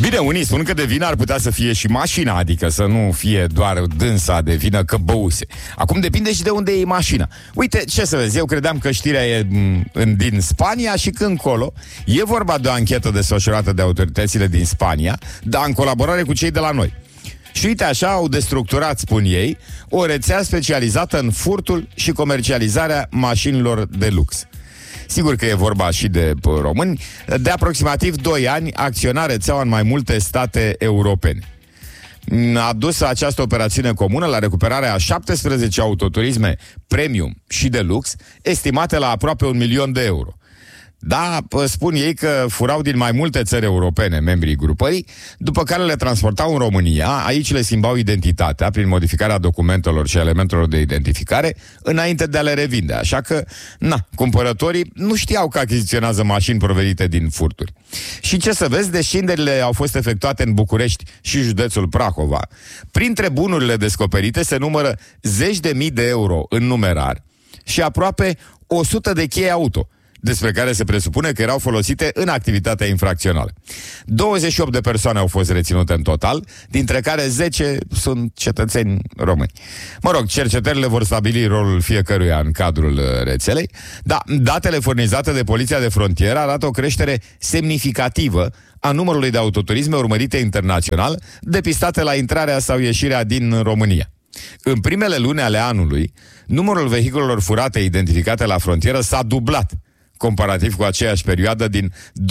Bine, unii spun că de vină ar putea să fie și mașina, adică să nu fie doar dânsa de vină că băuse. Acum depinde și de unde e mașina. Uite, ce să vezi, eu credeam că știrea e din Spania și când colo e vorba de o anchetă desfășurată de autoritățile din Spania, dar în colaborare cu cei de la noi. Și uite așa au destructurat, spun ei, o rețea specializată în furtul și comercializarea mașinilor de lux. Sigur că e vorba și de români. De aproximativ 2 ani acționa rețeaua în mai multe state europene. A dus această operațiune comună la recuperarea a 17 autoturisme premium și de lux, estimate la aproape 1 milion de euro. Da, spun ei că furau din mai multe țări europene membrii grupării, după care le transportau în România, aici le schimbau identitatea prin modificarea documentelor și elementelor de identificare, înainte de a le revinde. Așa că, cumpărătorii nu știau că achiziționează mașini provenite din furturi. Și ce să vezi, descinderile au fost efectuate în București și județul Prahova. Printre bunurile descoperite se numără 10.000 de euro în numerar și aproape 100 de chei auto, despre care se presupune că erau folosite în activitatea infracțională. 28 de persoane au fost reținute în total, dintre care 10 sunt cetățeni români. Mă rog, cercetările vor stabili rolul fiecăruia în cadrul rețelei, dar datele furnizate de Poliția de Frontieră arată o creștere semnificativă a numărului de autoturisme urmărite internațional, depistate la intrarea sau ieșirea din România. În primele luni ale anului, numărul vehiculelor furate identificate la frontieră s-a dublat comparativ cu aceeași perioadă din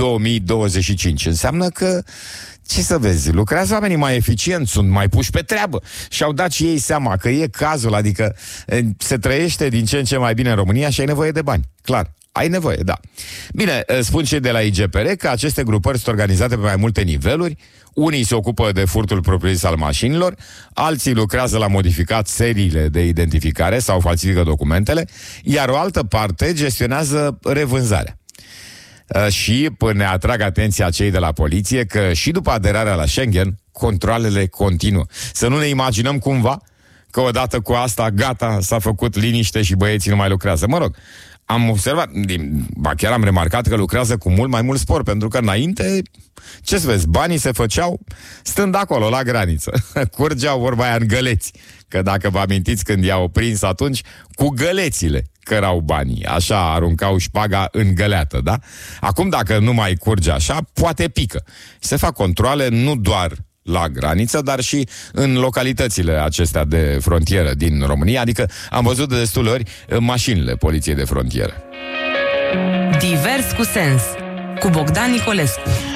2025. Înseamnă că, ce să vezi, lucrează oamenii mai eficient, sunt mai puși pe treabă și au dat și ei seama că e cazul, adică se trăiește din ce în ce mai bine în România și ai nevoie de bani, clar. Ai nevoie, da. Bine, spun cei de la IGPR că aceste grupări sunt organizate pe mai multe niveluri. Unii se ocupă de furtul propriu-zis al mașinilor, alții lucrează la modificat seriile de identificare sau falsifică documentele, iar o altă parte gestionează revânzarea. Și ne atrag atenția cei de la poliție că și după aderarea la Schengen, controalele continuă. Să nu ne imaginăm cumva că odată cu asta, gata, s-a făcut liniște și băieții nu mai lucrează. Mă rog, am observat, chiar am remarcat că lucrează cu mult mai mult spor, pentru că înainte, ce să vezi, banii se făceau stând acolo, la graniță. Curgeau, vorba aia, în găleți. Că dacă vă amintiți când i-au prins atunci, cu gălețile cărau banii. Așa aruncau șpaga în găleată, da? Acum, dacă nu mai curge așa, poate pică. Se fac controale nu doar la graniță, dar și în localitățile acestea de frontieră din România, adică am văzut de destule ori mașinile poliției de frontieră. Divers cu sens, cu Bogdan Nicolescu.